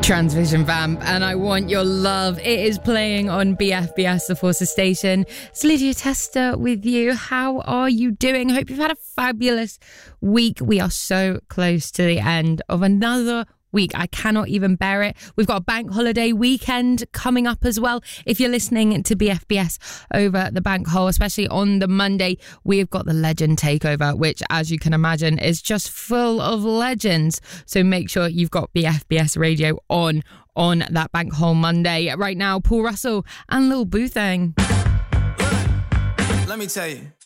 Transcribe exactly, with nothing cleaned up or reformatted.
Transvision Vamp, and I Want Your Love. It is playing on B F B S, the Forces Station. It's Lydia Tester with you. How are you doing? I hope you've had a fabulous week. We are so close to the end of another week. I cannot even bear it. We've got a bank holiday weekend coming up as well. If you're listening to B F B S over the bank hole, especially on the Monday, we've got the Legend Takeover, which, as you can imagine, is just full of legends. So make sure you've got B F B S radio on on that bank hole Monday. Right now, Paul Russell and Lil Boothang. Let me tell you.